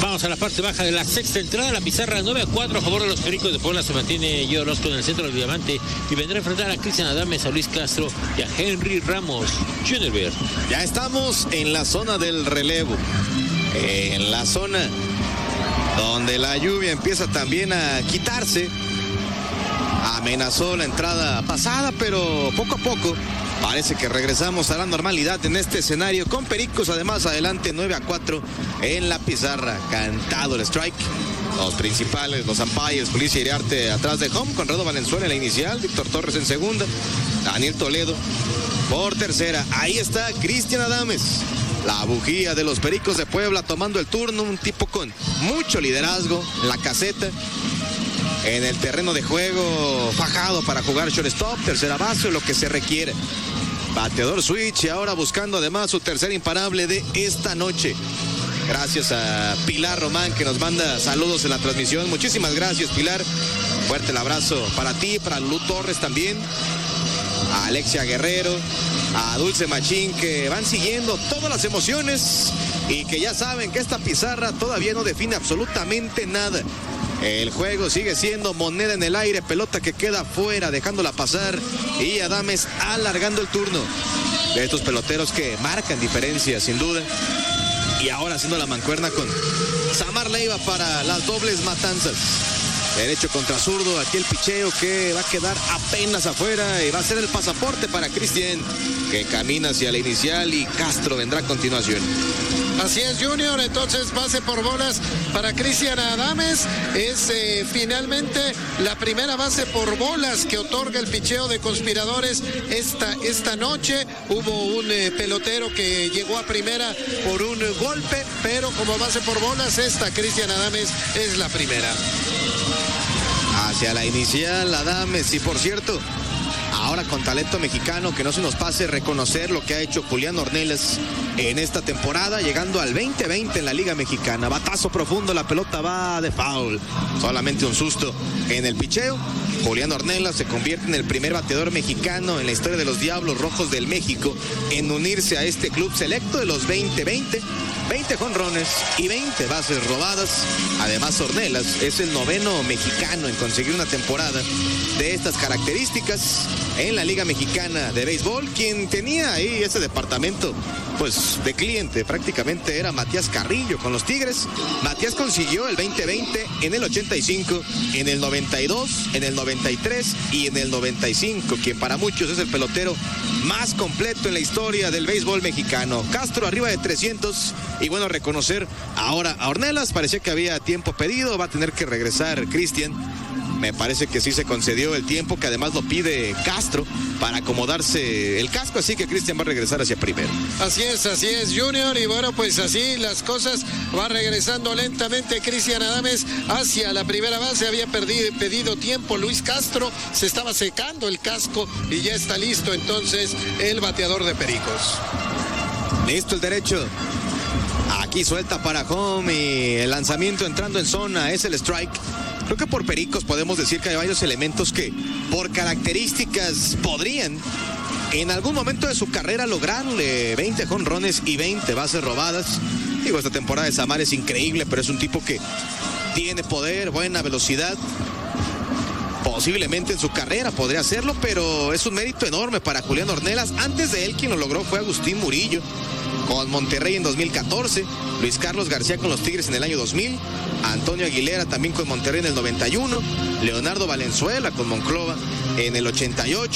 Vamos a la parte baja de la sexta entrada. La pizarra 9-4 a favor de los Pericos de Puebla. Se mantiene Gio Orozco en el centro del diamante y vendrá a enfrentar a Cristian Adames, a Luis Castro y a Henry Ramos Jr. Ya estamos en la zona del relevo, en la zona donde la lluvia empieza también a quitarse. Amenazó la entrada pasada, pero poco a poco parece que regresamos a la normalidad en este escenario con Pericos. Además, adelante 9-4 en la pizarra. Cantado el strike. Los principales, los umpires, Ulises Iriarte atrás de home, Conrado Valenzuela en la inicial, Víctor Torres en segunda, Daniel Toledo por tercera. Ahí está Cristian Adames, la bujía de los Pericos de Puebla, tomando el turno. Un tipo con mucho liderazgo en la caseta, en el terreno de juego, fajado para jugar shortstop, tercera base, lo que se requiere. Bateador switch y ahora buscando además su tercer imparable de esta noche. Gracias a Pilar Román, que nos manda saludos en la transmisión. Muchísimas gracias, Pilar. Fuerte el abrazo para ti, para Lulú Torres también, a Alexia Guerrero, a Dulce Machín, que van siguiendo todas las emociones y que ya saben que esta pizarra todavía no define absolutamente nada. El juego sigue siendo moneda en el aire, pelota que queda fuera, dejándola pasar, y Adames alargando el turno de estos peloteros que marcan diferencia, sin duda. Y ahora haciendo la mancuerna con Samar Leiva para las dobles matanzas. Derecho contra zurdo, aquí el picheo que va a quedar apenas afuera y va a ser el pasaporte para Cristian, que camina hacia la inicial, y Castro vendrá a continuación. Así es, Junior. Entonces, base por bolas para Cristian Adames. Es finalmente la primera base por bolas que otorga el picheo de Conspiradores esta noche. Hubo un pelotero que llegó a primera por un golpe, pero como base por bolas, esta Cristian Adames es la primera. Hacia la inicial, Adames, y por cierto, ahora con talento mexicano, que no se nos pase reconocer lo que ha hecho Julián Ornelas en esta temporada, llegando al 20-20 en la Liga Mexicana. Batazo profundo, la pelota va de foul. Solamente un susto en el picheo. Julián Ornelas se convierte en el primer bateador mexicano en la historia de los Diablos Rojos del México en unirse a este club selecto de los 20-20. 20 jonrones y 20 bases robadas. Además, Ornelas es el noveno mexicano en conseguir una temporada de estas características en la Liga Mexicana de Béisbol. Quien tenía ahí ese departamento, pues, de cliente prácticamente era Matías Carrillo con los Tigres. Matías consiguió el 20-20 en el 85, en el 92, en el 93 y en el 95, quien para muchos es el pelotero más completo en la historia del béisbol mexicano. Castro arriba de 300. Y bueno, reconocer ahora a Ornelas. Parecía que había tiempo pedido, va a tener que regresar Cristian. Me parece que sí se concedió el tiempo, que además lo pide Castro para acomodarse el casco, así que Cristian va a regresar hacia primero. Así es, Junior, y bueno, pues así las cosas. Va regresando lentamente Cristian Adames hacia la primera base. Había pedido tiempo Luis Castro, se estaba secando el casco y ya está listo entonces el bateador de Pericos. Listo el derecho. Aquí suelta para home y el lanzamiento entrando en zona es el strike. Creo que por Pericos podemos decir que hay varios elementos que por características podrían en algún momento de su carrera lograrle 20 jonrones y 20 bases robadas. Digo, esta temporada de Samar es increíble, pero es un tipo que tiene poder, buena velocidad. Posiblemente en su carrera podría hacerlo, pero es un mérito enorme para Julián Ornelas. Antes de él, quien lo logró fue Agustín Murillo con Monterrey en 2014, Luis Carlos García con los Tigres en el año 2000, Antonio Aguilera también con Monterrey en el 91, Leonardo Valenzuela con Monclova en el 88.